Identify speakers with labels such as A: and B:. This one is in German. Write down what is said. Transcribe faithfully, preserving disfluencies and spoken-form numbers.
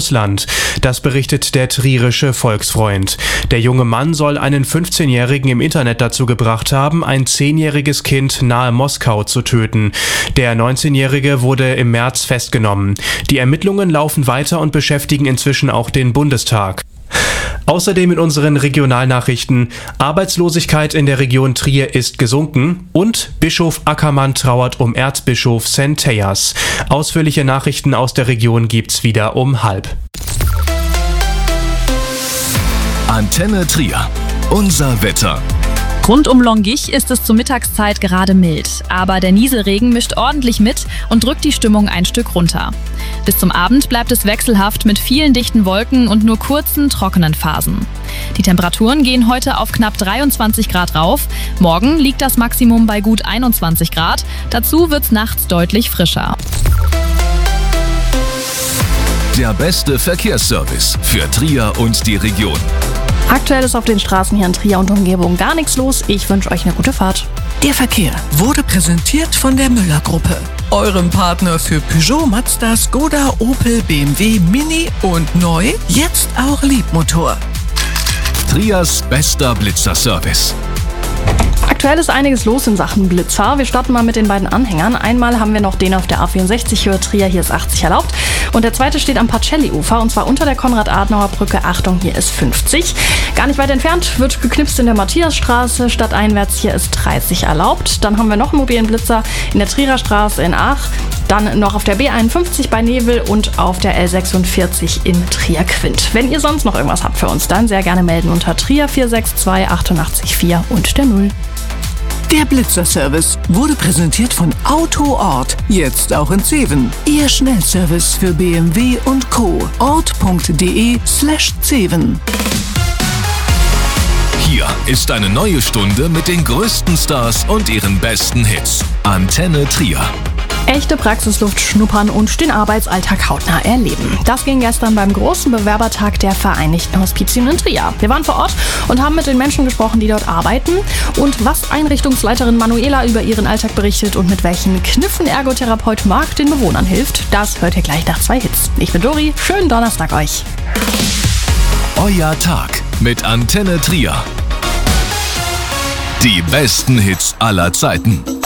A: Russland. Das berichtet der Trierische Volksfreund. Der junge Mann soll einen fünfzehnjährigen im Internet dazu gebracht haben, ein zehnjähriges Kind nahe Moskau zu töten. Der neunzehnjährige wurde im März festgenommen. Die Ermittlungen laufen weiter und beschäftigen inzwischen auch den Bundestag. Außerdem in unseren Regionalnachrichten: Arbeitslosigkeit in der Region Trier ist gesunken und Bischof Ackermann trauert um Erzbischof Centeyas. Ausführliche Nachrichten aus der Region gibt's wieder um halb.
B: Antenne Trier. Unser Wetter.
C: Rund um Longich ist es zur Mittagszeit gerade mild, aber der Nieselregen mischt ordentlich mit und drückt die Stimmung ein Stück runter. Bis zum Abend bleibt es wechselhaft mit vielen dichten Wolken und nur kurzen, trockenen Phasen. Die Temperaturen gehen heute auf knapp dreiundzwanzig Grad rauf, morgen liegt das Maximum bei gut einundzwanzig Grad, dazu wird's nachts deutlich frischer.
B: Der beste Verkehrsservice für Trier und die Region.
D: Aktuell ist auf den Straßen hier in Trier und Umgebung gar nichts los. Ich wünsche euch eine gute Fahrt.
E: Der Verkehr wurde präsentiert von der Müller-Gruppe, eurem Partner für Peugeot, Mazda, Skoda, Opel, B M W, Mini und neu, jetzt auch Liebmotor.
B: Triers bester Blitzer-Service.
D: Aktuell ist einiges los in Sachen Blitzer. Wir starten mal mit den beiden Anhängern. Einmal haben wir noch den auf der A vierundsechzig Höhe Trier, hier ist achtzig erlaubt. Und der zweite steht am Pacelli-Ufer und zwar unter der Konrad-Adenauer-Brücke. Achtung, hier ist fünfzig. Gar nicht weit entfernt wird geknipst in der Matthiasstraße. Stadteinwärts, hier ist dreißig erlaubt. Dann haben wir noch einen mobilen Blitzer in der Trierer Straße in Aach. Dann noch auf der B einundfünfzig bei Nebel und auf der L sechsundvierzig in Trier-Quint. Wenn ihr sonst noch irgendwas habt für uns, dann sehr gerne melden unter Trier vier sechs zwei achtundachtzig vier und der Null.
E: Der Blitzer-Service wurde präsentiert von Autoort, jetzt auch in Zeven. Ihr Schnellservice für B M W und Co. ort.de slash Zeven.
B: Hier ist eine neue Stunde mit den größten Stars und ihren besten Hits. Antenne Trier.
D: Echte Praxisluft schnuppern und den Arbeitsalltag hautnah erleben. Das ging gestern beim großen Bewerbertag der Vereinigten Hospizien in Trier. Wir waren vor Ort und haben mit den Menschen gesprochen, die dort arbeiten und was Einrichtungsleiterin Manuela über ihren Alltag berichtet und mit welchen Kniffen Ergotherapeut Marc den Bewohnern hilft. Das hört ihr gleich nach zwei Hits. Ich bin Dori, schönen Donnerstag euch.
B: Euer Tag mit Antenne Trier. Die besten Hits aller Zeiten.